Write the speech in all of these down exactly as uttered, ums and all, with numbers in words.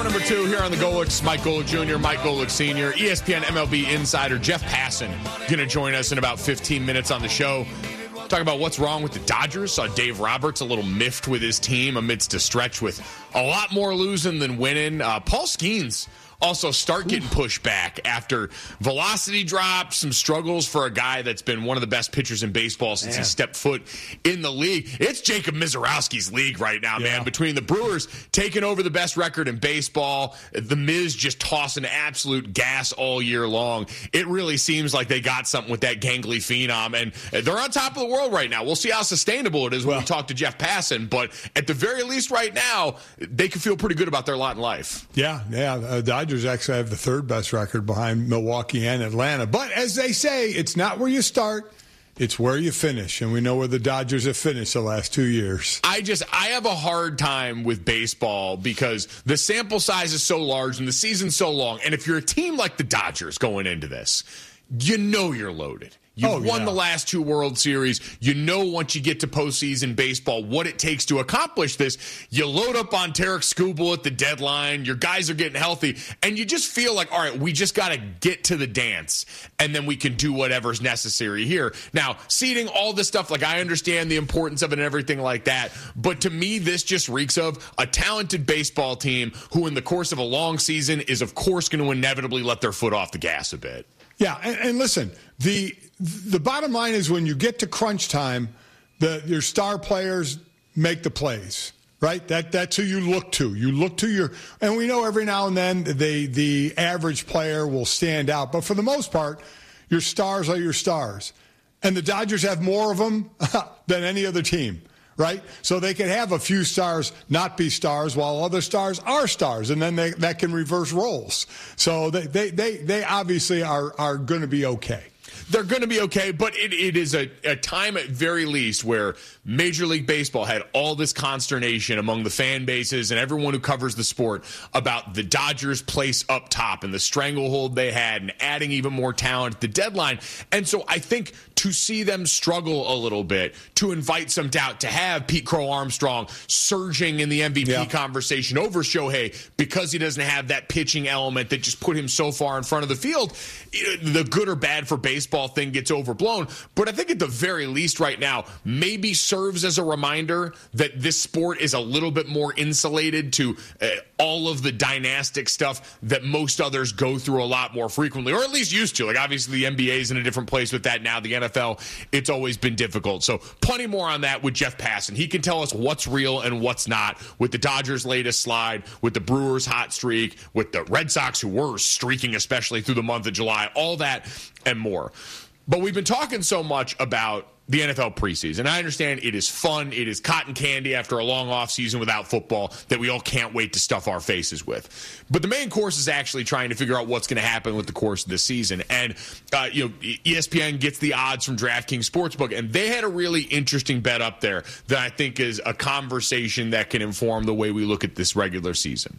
Hour number two here on the Golics. Mike Golic Junior, Mike Golic Senior, E S P N M L B insider Jeff Passan going to join us in about fifteen minutes on the show. Talk about what's wrong with the Dodgers. Saw Dave Roberts a little miffed with his team amidst a stretch with a lot more losing than winning. Uh, Paul Skeens also start getting pushed back after velocity drops, some struggles for a guy that's been one of the best pitchers in baseball since man. he stepped foot in the league. It's Jacob Misiorowski's league right now, yeah. man. Between the Brewers taking over the best record in baseball, the Miz just tossing absolute gas all year long. It really seems like they got something with that gangly phenom, and they're on top of the world right now. We'll see how sustainable it is when well, we talk to Jeff Passan, but at the very least right now, they can feel pretty good about their lot in life. Yeah, yeah. Uh, Dodgers actually have the third best record behind Milwaukee and Atlanta. But as they say, it's not where you start, it's where you finish. And we know where the Dodgers have finished the last two years. I just, I have a hard time with baseball because the sample size is so large and the season's so long. And if you're a team like the Dodgers going into this, you know you're loaded. You've oh, won yeah. the last two World Series. You know once you get to postseason baseball what it takes to accomplish this. You load up on Tarek Skubal at the deadline. Your guys are getting healthy. And you just feel like, all right, we just got to get to the dance, and then we can do whatever's necessary here. Now, seeding, all this stuff, like I understand the importance of it and everything like that. But to me, this just reeks of a talented baseball team who in the course of a long season is, of course, going to inevitably let their foot off the gas a bit. Yeah, and, and listen, the the bottom line is when you get to crunch time, the your star players make the plays, right? That that's who you look to. You look to your, and we know every now and then the the average player will stand out, but for the most part, your stars are your stars, and the Dodgers have more of them than any other team. Right? So they can have a few stars not be stars while other stars are stars, and then they, that can reverse roles. So they, they, they, they obviously are, are going to be okay. They're going to be okay, but it, it is a, a time at very least where Major League Baseball had all this consternation among the fan bases and everyone who covers the sport about the Dodgers' place up top and the stranglehold they had and adding even more talent at the deadline. And so I think to see them struggle a little bit, to invite some doubt, to have Pete Crow Armstrong surging in the M V P yeah. conversation over Shohei because he doesn't have that pitching element that just put him so far in front of the field, the good or bad for baseball thing gets overblown. But I think at the very least right now, maybe serves as a reminder that this sport is a little bit more insulated to uh, all of the dynastic stuff that most others go through a lot more frequently, or at least used to. Like obviously the N B A is in a different place with that now. The N F L, it's always been difficult. So plenty more on that with Jeff Passan. He can tell us what's real and what's not with the Dodgers' latest slide, with the Brewers' hot streak, with the Red Sox who were streaking especially through the month of July, all that and more. But we've been talking so much about the N F L preseason. I understand it is fun. It is cotton candy after a long offseason without football that we all can't wait to stuff our faces with. But the main course is actually trying to figure out what's going to happen with the course of the season. And, uh, you know, E S P N gets the odds from DraftKings Sportsbook, and they had a really interesting bet up there that I think is a conversation that can inform the way we look at this regular season.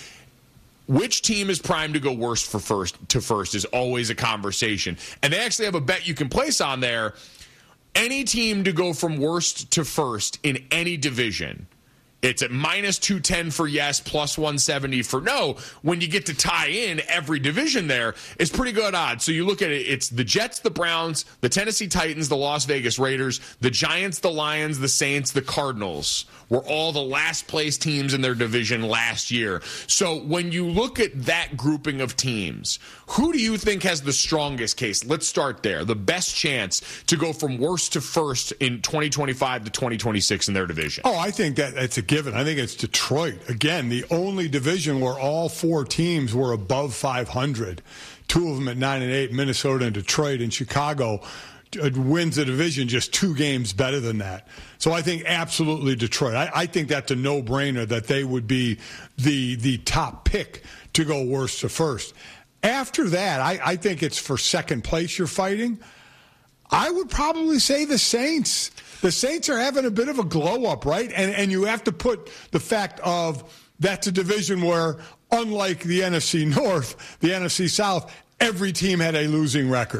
Which team is primed to go worst for first to first is always a conversation. And they actually have a bet you can place on there. Any team to go from worst to first in any division, it's at minus two ten for yes, plus one seventy for no. When you get to tie in every division there, it's pretty good odds. So you look at it, it's the Jets, the Browns, the Tennessee Titans, the Las Vegas Raiders, the Giants, the Lions, the Saints, the Cardinals were all the last place teams in their division last year. So when you look at that grouping of teams, who do you think has the strongest case? Let's start there. The best chance to go from worst to first in twenty twenty-five to twenty twenty-six in their division? Oh, I think that it's a given. I think it's Detroit. Again, the only division where all four teams were above five hundred. Two of them at nine and eight, Minnesota and Detroit. And Chicago wins the division just two games better than that. So I think absolutely Detroit. I, I think that's a no-brainer that they would be the the top pick to go worst to first. After that, I, I think it's for second place you're fighting. I would probably say the Saints. The Saints are having a bit of a glow-up, right? And and you have to put the fact of that's a division where, unlike the N F C North, the N F C South, every team had a losing record.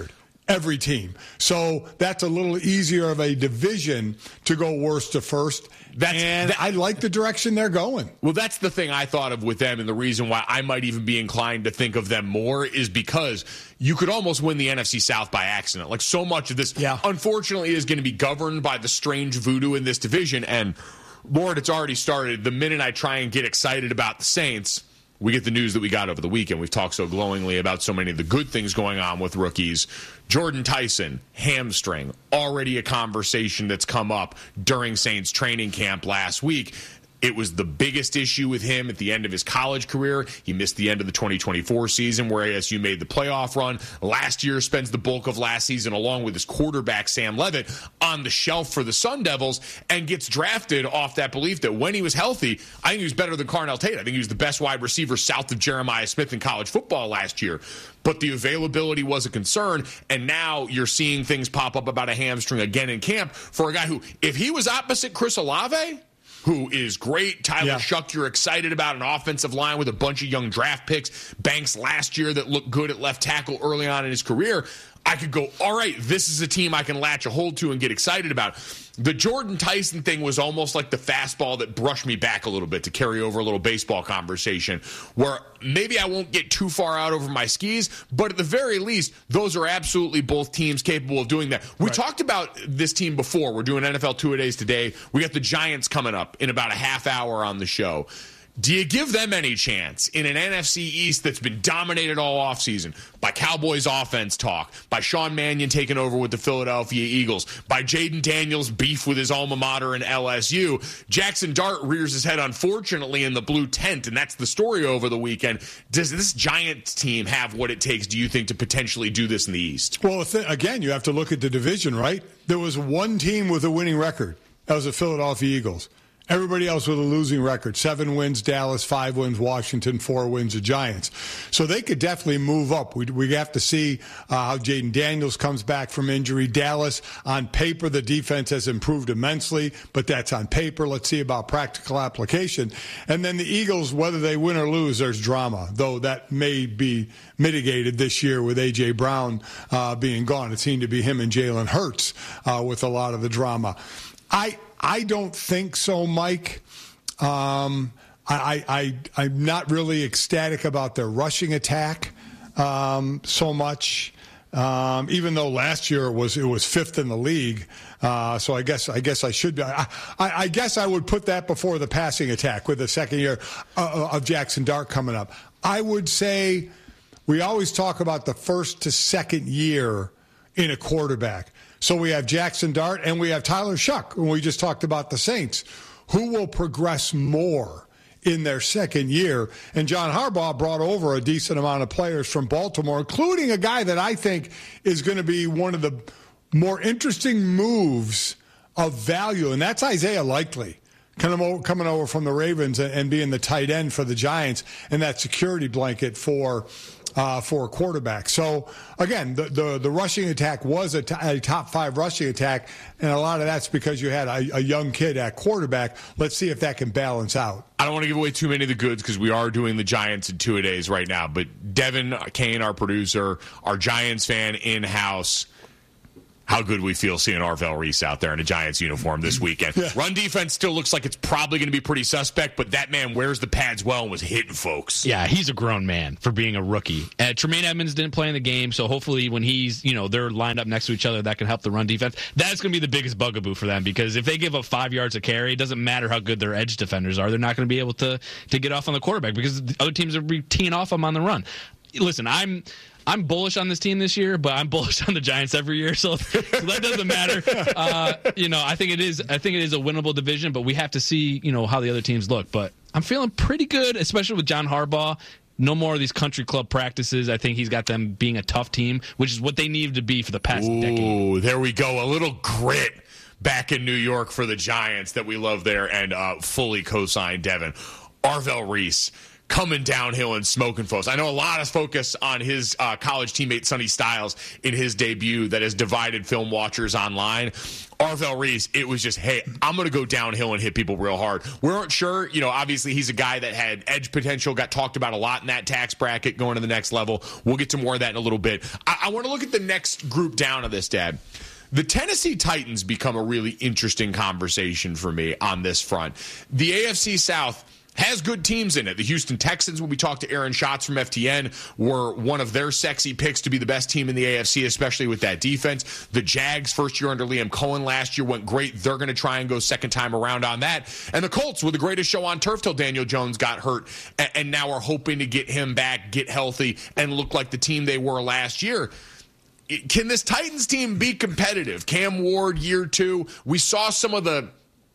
every team. So that's a little easier of a division to go worst to first. That's, and that, I like the direction they're going. Well, that's the thing I thought of with them, and the reason why I might even be inclined to think of them more is because you could almost win the N F C South by accident. Like, so much of this, yeah. unfortunately, is going to be governed by the strange voodoo in this division. And, Lord, it's already started. The minute I try and get excited about the Saints, we get the news that we got over the weekend. We've talked so glowingly about so many of the good things going on with rookies. Jordan Tyson, hamstring, already a conversation that's come up during Saints training camp last week. It was the biggest issue with him at the end of his college career. He missed the end of the twenty twenty-four season where A S U made the playoff run. Last year spends the bulk of last season along with his quarterback Sam Levitt on the shelf for the Sun Devils and gets drafted off that belief that when he was healthy, I think he was better than Carnell Tate. I think he was the best wide receiver south of Jeremiah Smith in college football last year. But the availability was a concern, and now you're seeing things pop up about a hamstring again in camp for a guy who, if he was opposite Chris Olave, who is great. Tyler yeah. Shuck, you're excited about an offensive line with a bunch of young draft picks. Banks last year that looked good at left tackle early on in his career. I could go, all right, this is a team I can latch a hold to and get excited about. The Jordan Tyson thing was almost like the fastball that brushed me back a little bit to carry over a little baseball conversation where maybe I won't get too far out over my skis, but at the very least, those are absolutely both teams capable of doing that. We right. talked about this team before. We're doing N F L two-a-days today. We got the Giants coming up in about a half hour on the show. Do you give them any chance in an N F C East that's been dominated all offseason by Cowboys offense talk, by Sean Mannion taking over with the Philadelphia Eagles, by Jaden Daniels' beef with his alma mater in L S U? Jackson Dart rears his head, unfortunately, in the blue tent, and that's the story over the weekend. Does this Giants team have what it takes, do you think, to potentially do this in the East? Well, again, you have to look at the division, right? There was one team with a winning record. That was the Philadelphia Eagles. Everybody else with a losing record. Seven wins, Dallas. Five wins, Washington. Four wins, the Giants. So they could definitely move up. We, we have to see uh, how Jaden Daniels comes back from injury. Dallas, on paper, the defense has improved immensely, but that's on paper. Let's see about practical application. And then the Eagles, whether they win or lose, there's drama, though that may be mitigated this year with A J. Brown uh, being gone. It seemed to be him and Jalen Hurts uh, with a lot of the drama. I I don't think so, Mike. Um, I, I, I'm not really ecstatic about their rushing attack um, so much, um, even though last year it was it was fifth in the league. Uh, so I guess I guess I should be. I, I, I guess I would put that before the passing attack with the second year uh, of Jackson Dart coming up. I would say we always talk about the first to second year in a quarterback. So we have Jackson Dart and we have Tyler Shuck, when we just talked about the Saints. Who will progress more in their second year? And John Harbaugh brought over a decent amount of players from Baltimore, including a guy that I think is going to be one of the more interesting moves of value, and that's Isaiah Likely. Coming over from the Ravens and being the tight end for the Giants and that security blanket for Uh, for a quarterback. So, again, the, the, the rushing attack was a, t- a top five rushing attack, and a lot of that's because you had a, a young kid at quarterback. Let's see if that can balance out. I don't want to give away too many of the goods because we are doing the Giants in two-a-days right now, but Devin Kane, our producer, our Giants fan in-house, how good we feel seeing Arvell Reese out there in a Giants uniform this weekend. Yeah. Run defense still looks like it's probably going to be pretty suspect, but that man wears the pads well and was hitting folks. Yeah, he's a grown man for being a rookie. Uh, Tremaine Edmonds didn't play in the game, so hopefully when he's, you know, they're lined up next to each other, that can help the run defense. That's going to be the biggest bugaboo for them, because if they give up five yards a carry, it doesn't matter how good their edge defenders are. They're not going to be able to, to get off on the quarterback because the other teams are teeing off them on the run. Listen, I'm... I'm bullish on this team this year, but I'm bullish on the Giants every year, so, so that doesn't matter. Uh, you know, I think it is. I think it is a winnable division, but we have to see, you know, how the other teams look. But I'm feeling pretty good, especially with John Harbaugh. No more of these country club practices. I think he's got them being a tough team, which is what they needed to be for the past Ooh, decade. Ooh, there we go. A little grit back in New York for the Giants that we love there, and uh, fully co-signed Devin. Arvell Reese coming downhill and smoking folks. I know a lot of focus on his uh, college teammate Sonny Styles in his debut that has divided film watchers online. Arvell Reese, it was just, hey, I'm going to go downhill and hit people real hard. We weren't sure. You know, obviously he's a guy that had edge potential, got talked about a lot in that tax bracket going to the next level. We'll get to more of that in a little bit. I, I want to look at the next group down of this, Dad. The Tennessee Titans become a really interesting conversation for me on this front. The A F C South has good teams in it. The Houston Texans, when we talked to Aaron Schatz from F T N, were one of their sexy picks to be the best team in the A F C, especially with that defense. The Jags, first year under Liam Cohen last year, went great. They're going to try and go second time around on that. And the Colts were the greatest show on turf till Daniel Jones got hurt, and now are hoping to get him back, get healthy, and look like the team they were last year. Can this Titans team be competitive? Cam Ward, year two. We saw some of the,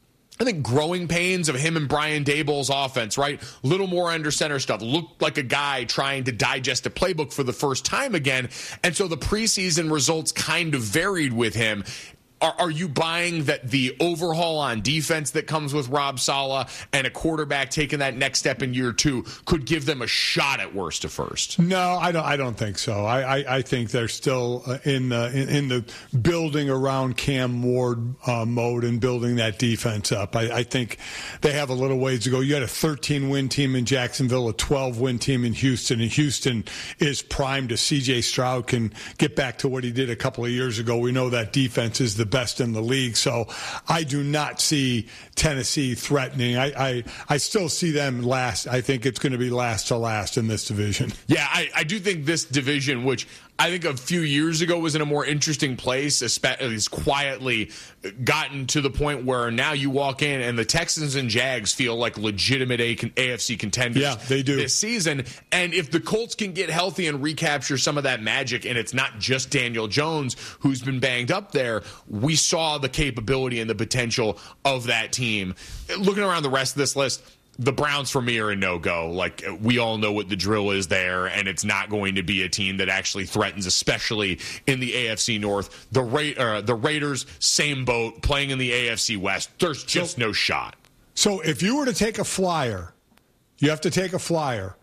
I think, growing pains of him and Brian Daboll's offense, right? A little more under center stuff. Looked like a guy trying to digest a playbook for the first time again. And so the preseason results kind of varied with him. Are, are you buying that the overhaul on defense that comes with Rob Saleh and a quarterback taking that next step in year two could give them a shot at worst to first? No, I don't. I don't think so. I, I, I think they're still in the in, in the building around Cam Ward uh, mode and building that defense up. I, I think they have a little ways to go. You had a thirteen win team in Jacksonville, a twelve win team in Houston, and Houston is primed. If C J Stroud can get back to what he did a couple of years ago, we know that defense is the best in the league. So I do not see Tennessee threatening. I, I, I still see them last. I think it's going to be last to last in this division. Yeah, I, I do think this division, which I think a few years ago was in a more interesting place, especially has quietly gotten to the point where now you walk in and the Texans and Jags feel like legitimate A F C contenders. Yeah, they do. This season. And if the Colts can get healthy and recapture some of that magic, and it's not just Daniel Jones who's been banged up there, we saw the capability and the potential of that team. Looking around the rest of this list, the Browns for me are a no-go. Like, we all know what the drill is there, and it's not going to be a team that actually threatens, especially in the A F C North. The Ra- uh, the Raiders, same boat, playing in the A F C West. There's just so, no shot. So if you were to take a flyer, you have to take a flyer.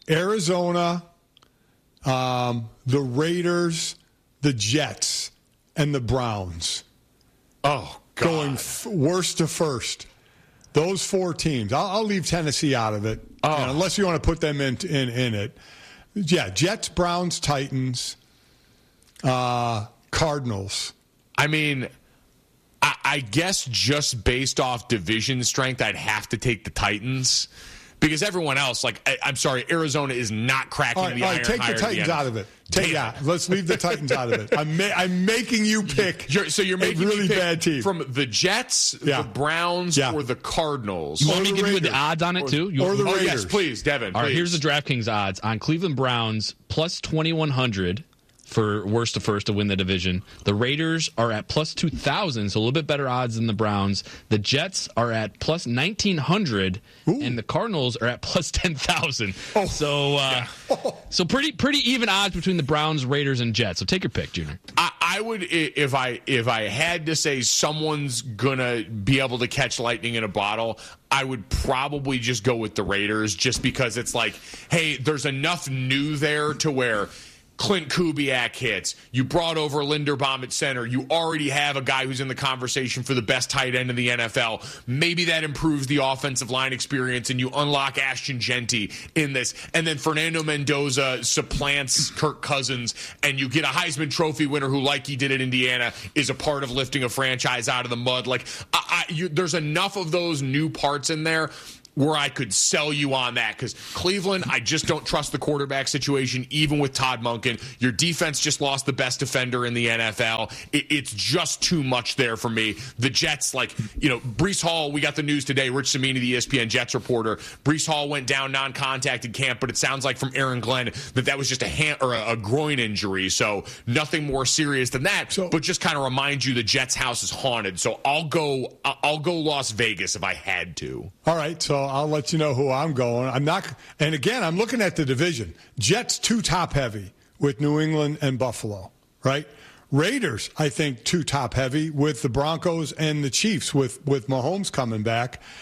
Arizona, um, the Raiders, the Jets, and the Browns. Oh, God. Going f- worst to first. Those four teams. I'll, I'll leave Tennessee out of it, oh. you know, unless you want to put them in in, in it. Yeah, Jets, Browns, Titans, uh, Cardinals. I mean, I, I guess just based off division strength, I'd have to take the Titans. Because everyone else, like, I, I'm sorry, Arizona is not cracking all right, the all iron. Right, take the Titans the out of it. Take that. Let's leave the Titans out of it. I'm ma- I'm making you pick. You're, so you're making a really me pick bad team from the Jets, yeah. the Browns, yeah. or the Cardinals. You want me to give you the odds on it or, too? You or the oh, Raiders? Yes, please, Devin. All right, please. here's the DraftKings odds on Cleveland Browns plus twenty-one hundred for worst to first to win the division. The Raiders are at plus two thousand, so a little bit better odds than the Browns. The Jets are at plus nineteen hundred, Ooh. And the Cardinals are at plus ten thousand. Oh. So, uh, yeah. so pretty pretty even odds between the Browns, Raiders, and Jets. So take your pick, Junior. I, I would, if I if I had to say someone's gonna be able to catch lightning in a bottle, I would probably just go with the Raiders, just because it's like, hey, there's enough new there to where Clint Kubiak hits. You brought over Linderbaum at center. You already have a guy who's in the conversation for the best tight end in the N F L. Maybe that improves the offensive line experience, and you unlock Ashton Genty in this. And then Fernando Mendoza supplants Kirk Cousins, and you get a Heisman Trophy winner who, like he did at Indiana, is a part of lifting a franchise out of the mud. Like, I, I, you, there's enough of those new parts in there where I could sell you on that, because Cleveland, I just don't trust the quarterback situation, even with Todd Monken. Your defense just lost the best defender in the N F L. It, it's just too much there for me. The Jets, like, you know, Breece Hall, we got the news today, Rich Cimini, the E S P N Jets reporter, Breece Hall went down non-contact in camp, but it sounds like from Aaron Glenn that that was just a hand or a, a groin injury, so nothing more serious than that, so, but just kind of reminds you the Jets' house is haunted. So I'll go, I'll go Las Vegas if I had to. All right, so I'll let you know who I'm going. I'm not, and again, I'm looking at the division. Jets too top heavy with New England and Buffalo, right? Raiders, I think, too top heavy with the Broncos and the Chiefs with with Mahomes coming back.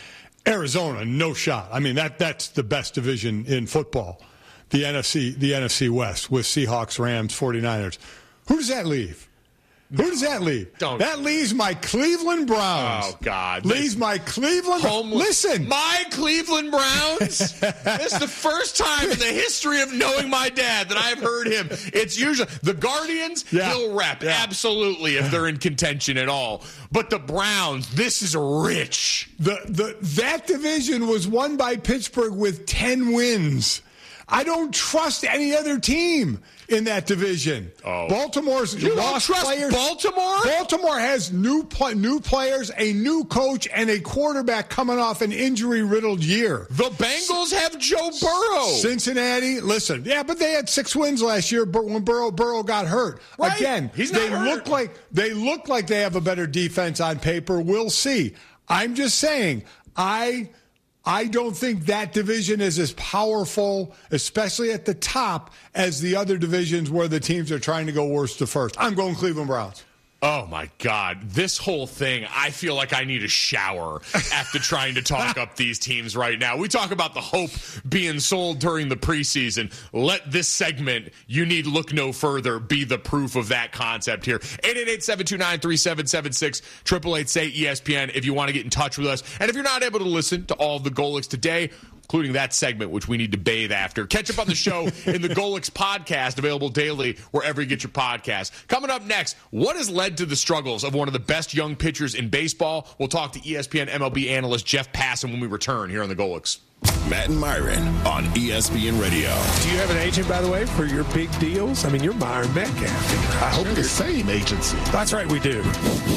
Arizona, no shot. I mean, that that's the best division in football. The N F C, the N F C West with Seahawks, Rams, 49ers. Who does that leave? Who does that leave? Don't. That leaves my Cleveland Browns. Oh, God. Leaves this my Cleveland Browns. Listen. My Cleveland Browns? This is the first time in the history of knowing my dad that I've heard him. It's usually the Guardians, yeah. he'll rep. Yeah. Absolutely, if they're in contention at all. But the Browns, this is rich. The, the That division was won by Pittsburgh with ten wins. I don't trust any other team in that division. Oh. Baltimore's you lost don't trust players. Baltimore? Baltimore has new pl- new players, a new coach, and a quarterback coming off an injury-riddled year. The Bengals have Joe Burrow. Cincinnati, listen, yeah, but they had six wins last year when Burrow Burrow got hurt. Right. Again, He's not they hurt. look like they look like they have a better defense on paper. We'll see. I'm just saying, I. I don't think that division is as powerful, especially at the top, as the other divisions where the teams are trying to go worst to first. I'm going Cleveland Browns. Oh, my God. This whole thing, I feel like I need a shower after trying to talk up these teams right now. We talk about the hope being sold during the preseason. Let this segment, you need look no further, be the proof of that concept here. eight eight eight, seven two nine, three seven seven six, eight eight eight, say E S P N if you want to get in touch with us. And if you're not able to listen to all of the Golics today, including that segment, which we need to bathe after. Catch up on the show in the Golics podcast, available daily wherever you get your podcast. Coming up next, what has led to the struggles of one of the best young pitchers in baseball? We'll talk to E S P N M L B analyst Jeff Passan when we return here on the Golics. Matt and Myron on E S P N Radio. Do you have an agent, by the way, for your big deals? I mean, you're Myron Metcalf. I hope the same agency. That's right, we do.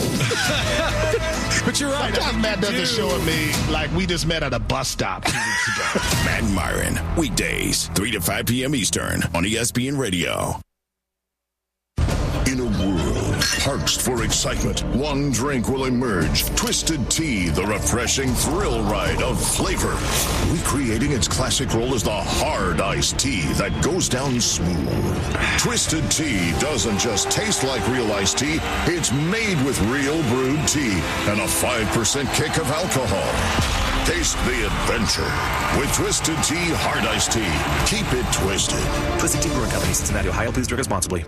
But you're right. Sometimes Matt doesn't do. show at me like we just met at a bus stop two weeks ago. Matt and Myron, weekdays, three to five p.m. Eastern on E S P N Radio. In a world parched for excitement, one drink will emerge. Twisted Tea, the refreshing thrill ride of flavor. Recreating its classic role as the hard iced tea that goes down smooth. Twisted Tea doesn't just taste like real iced tea, it's made with real brewed tea and a five percent kick of alcohol. Taste the adventure with Twisted Tea Hard Iced Tea. Keep it twisted. Twisted Tea Brewing Company, Cincinnati, Ohio. Please drink responsibly.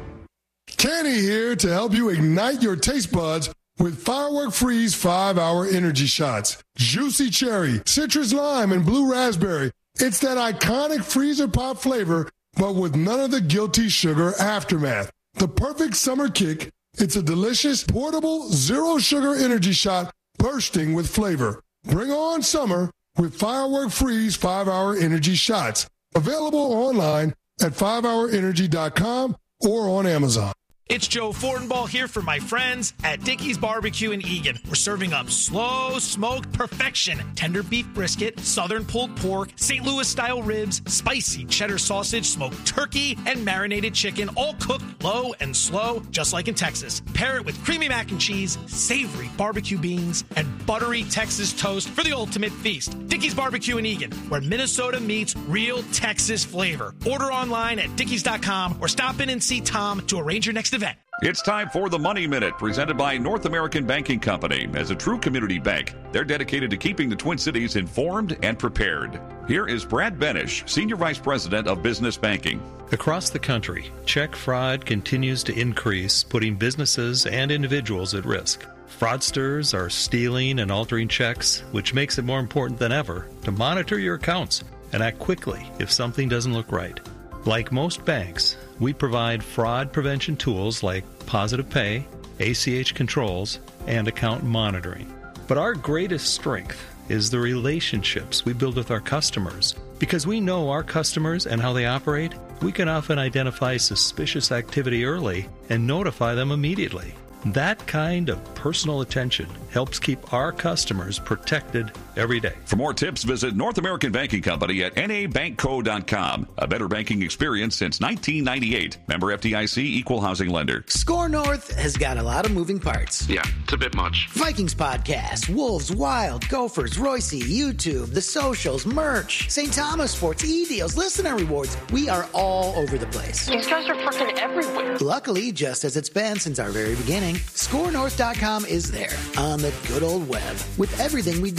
Kenny here to help you ignite your taste buds with Firework Freeze five hour energy shots. Juicy cherry, citrus lime, and blue raspberry. It's that iconic freezer pop flavor, but with none of the guilty sugar aftermath. The perfect summer kick. It's a delicious, portable, zero sugar energy shot bursting with flavor. Bring on summer with Firework Freeze five hour energy shots. Available online at five hour energy dot com or on Amazon. It's Joe Fortenbaugh here for my friends at Dickey's Barbecue in Eagan. We're serving up slow smoked perfection, tender beef brisket, southern pulled pork, Saint Louis style ribs, spicy cheddar sausage, smoked turkey, and marinated chicken, all cooked low and slow, just like in Texas. Pair it with creamy mac and cheese, savory barbecue beans, and buttery Texas toast for the ultimate feast. Dickey's Barbecue in Eagan, where Minnesota meets real Texas flavor. Order online at dickeys dot com or stop in and see Tom to arrange your next event. It's time for the Money Minute, presented by North American Banking Company. As a true community bank, they're dedicated to keeping the Twin Cities informed and prepared. Here is Brad Benish, Senior Vice President of Business Banking. Across the country, check fraud continues to increase, putting businesses and individuals at risk. Fraudsters are stealing and altering checks, which makes it more important than ever to monitor your accounts and act quickly if something doesn't look right. Like most banks, we provide fraud prevention tools like Positive Pay, A C H controls, and account monitoring. But our greatest strength is the relationships we build with our customers. Because we know our customers and how they operate, we can often identify suspicious activity early and notify them immediately. That kind of personal attention helps keep our customers protected every day. For more tips, visit North American Banking Company at N A bank co dot com. A better banking experience since nineteen ninety-eight. Member F D I C, Equal Housing Lender. Score North has got a lot of moving parts. Yeah, it's a bit much. Vikings podcast, Wolves, Wild, Gophers, Royce, YouTube, the socials, merch, Saint Thomas Sports, e-deals, listener rewards. We are all over the place. These guys are freaking everywhere. Luckily, just as it's been since our very beginning, score north dot com is there on the good old web with everything we do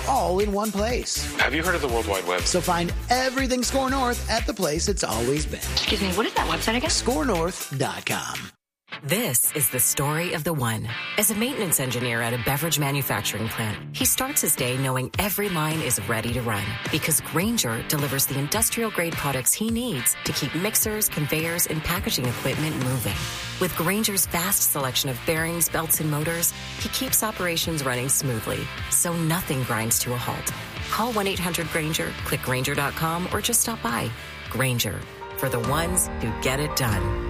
all in one place. Have you heard of the World Wide Web? So find everything Score North at the place it's always been. Excuse me, what is that website again? score north dot com. This is the story of the one. As a maintenance engineer at a beverage manufacturing plant, he starts his day knowing every line is ready to run because Grainger delivers the industrial-grade products he needs to keep mixers, conveyors, and packaging equipment moving. With Grainger's vast selection of bearings, belts, and motors, he keeps operations running smoothly, so nothing grinds to a halt. Call one eight hundred Grainger, click Grainger dot com, or just stop by. Grainger, for the ones who get it done.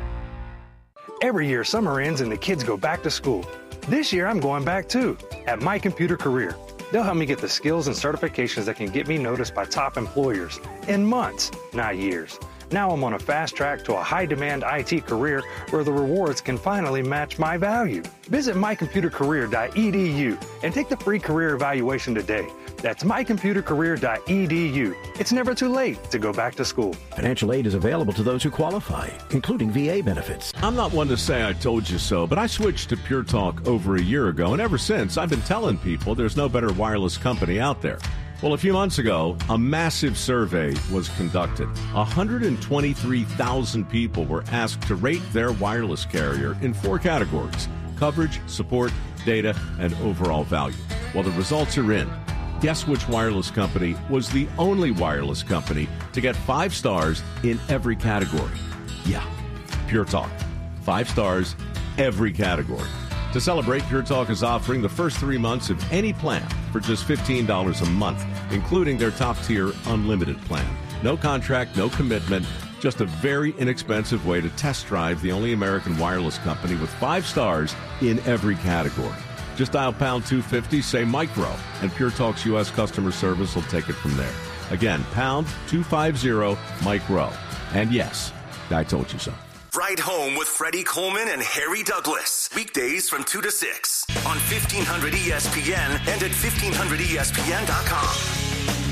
Every year, summer ends and the kids go back to school. This year, I'm going back too, at My Computer Career. They'll help me get the skills and certifications that can get me noticed by top employers in months, not years. Now I'm on a fast track to a high-demand I T career where the rewards can finally match my value. Visit my computer career dot e d u and take the free career evaluation today. That's my computer career dot e d u. It's never too late to go back to school. Financial aid is available to those who qualify, including V A benefits. I'm not one to say I told you so, but I switched to Pure Talk over a year ago, and ever since, I've been telling people there's no better wireless company out there. Well, a few months ago, a massive survey was conducted. one hundred twenty-three thousand people were asked to rate their wireless carrier in four categories: coverage, support, data, and overall value. Well, the results are in. Guess which wireless company was the only wireless company to get five stars in every category? Yeah, Pure Talk. Five stars, every category. To celebrate, Pure Talk is offering the first three months of any plan for just fifteen dollars a month, including their top-tier unlimited plan. No contract, no commitment, just a very inexpensive way to test drive the only American wireless company with five stars in every category. Just dial pound two fifty, say micro, and Pure Talk's U S customer service will take it from there. Again, pound two fifty, micro. And yes, I told you so. Ride Home with Freddie Coleman and Harry Douglas. Weekdays from two to six on fifteen hundred E S P N and at fifteen hundred E S P N dot com.